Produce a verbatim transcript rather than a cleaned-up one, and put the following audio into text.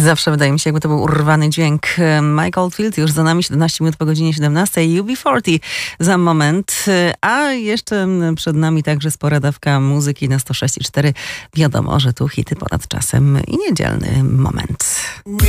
Zawsze wydaje mi się, jakby to był urwany dźwięk. Mike Oldfield już za nami, siedemnaście minut po godzinie siedemnastej. U B czterdzieści za moment. A jeszcze przed nami także spora dawka muzyki na sto sześć i cztery. Wiadomo, że tu hity ponad czasem i niedzielny moment.